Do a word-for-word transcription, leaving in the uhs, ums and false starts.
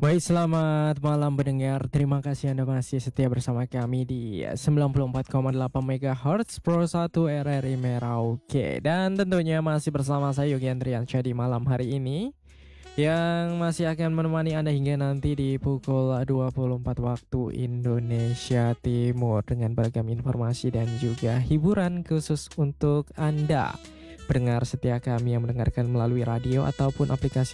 Baik, selamat malam pendengar. Terima kasih Anda masih setia bersama kami di sembilan puluh empat koma delapan megahertz Pro satu R R I Merauke. Dan tentunya masih bersama saya Yogi Andriansyah di malam hari ini, yang masih akan menemani Anda hingga nanti di pukul dua puluh empat waktu Indonesia Timur, dengan beragam informasi dan juga hiburan khusus untuk Anda pendengar setia kami yang mendengarkan melalui radio ataupun aplikasi